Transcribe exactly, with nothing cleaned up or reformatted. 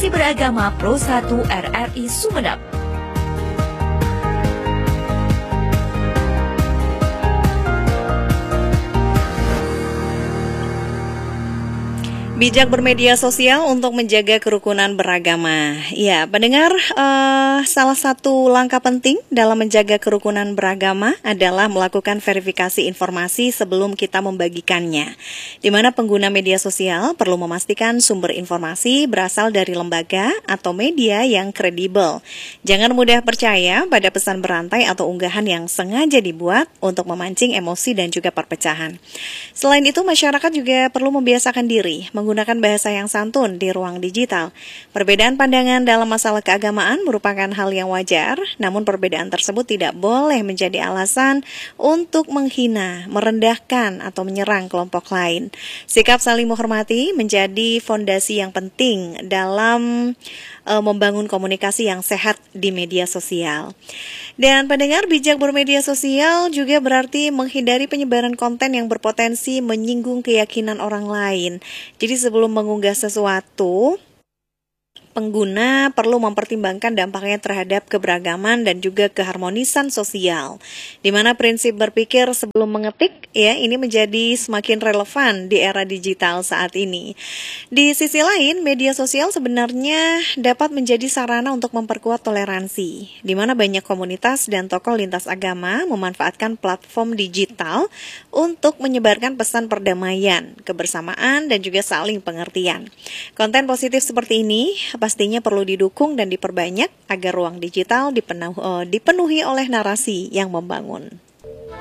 Beragama Pro satu R R I Sumeneb. Bijak bermedia sosial untuk menjaga kerukunan beragama. Ya, pendengar, uh, salah satu langkah penting dalam menjaga kerukunan beragama adalah melakukan verifikasi informasi sebelum kita membagikannya. Di mana pengguna media sosial perlu memastikan sumber informasi berasal dari lembaga atau media yang kredibel. Jangan mudah percaya pada pesan berantai atau unggahan yang sengaja dibuat untuk memancing emosi dan juga perpecahan. Selain itu, masyarakat juga perlu membiasakan diri menggunakan bahasa yang santun di ruang digital. Perbedaan pandangan dalam masalah keagamaan merupakan hal yang wajar, namun perbedaan tersebut tidak boleh menjadi alasan untuk menghina, merendahkan, atau menyerang kelompok lain. Sikap saling menghormati menjadi fondasi yang penting dalam e, membangun komunikasi yang sehat di media sosial. Dan pendengar, bijak bermedia sosial juga berarti menghindari penyebaran konten yang berpotensi menyinggung keyakinan orang lain. Jadi sebelum mengunggah sesuatu, pengguna perlu mempertimbangkan dampaknya terhadap keberagaman dan juga keharmonisan sosial. Di mana prinsip berpikir sebelum mengetik, ya, ini menjadi semakin relevan di era digital saat ini. Di sisi lain, media sosial sebenarnya dapat menjadi sarana untuk memperkuat toleransi, di mana banyak komunitas dan tokoh lintas agama memanfaatkan platform digital untuk menyebarkan pesan perdamaian, kebersamaan, dan juga saling pengertian. Konten positif seperti ini pastinya perlu didukung dan diperbanyak agar ruang digital dipenuhi, uh, dipenuhi oleh narasi yang membangun.